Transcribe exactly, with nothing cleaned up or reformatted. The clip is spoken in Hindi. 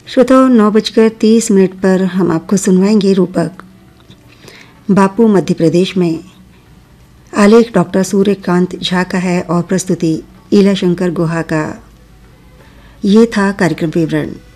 श्रोताओं, नौ बजकर तीस मिनट पर हम आपको सुनवाएंगे रूपक। बापू मध्य प्रदेश में आलेख डॉक्टर सूर्यकांत झा का है और प्रस्तुति ईला शंकर गुहा का। ये था कार्यक्रम विवरण।